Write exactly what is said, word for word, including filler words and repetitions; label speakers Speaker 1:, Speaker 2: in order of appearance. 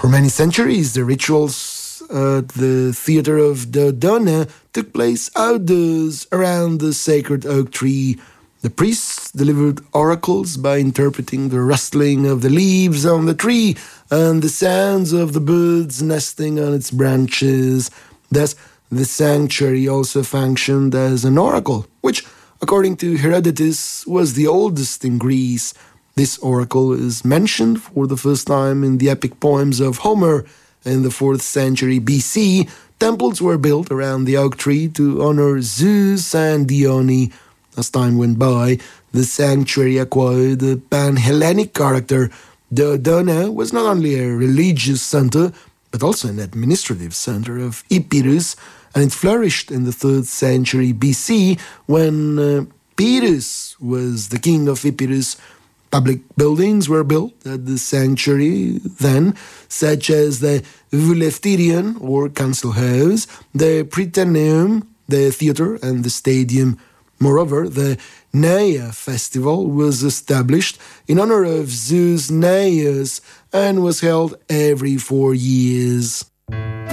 Speaker 1: many centuries, the rituals at the Theatre of Dodona took place outdoors around the sacred oak tree. The priests delivered oracles by interpreting the rustling of the leaves on the tree and the sounds of the birds nesting on its branches. Thus, the sanctuary also functioned as an oracle, which, according to Herodotus, was the oldest in Greece. This oracle is mentioned for the first time in the epic poems of Homer. In the fourth century B C, temples were built around the oak tree to honor Zeus and Dione. As time went by, the sanctuary acquired a pan-Hellenic character. Dodona was not only a religious center, but also an administrative center of Epirus, and it flourished in the third century B C when uh, Pyrrhus was the king of Epirus. Public buildings were built at the sanctuary then, such as the Voulefterion, or council house, the Prytaneum, the theatre, and the stadium. Moreover, the Neia festival was established in honor of Zeus Naius and was held every four years.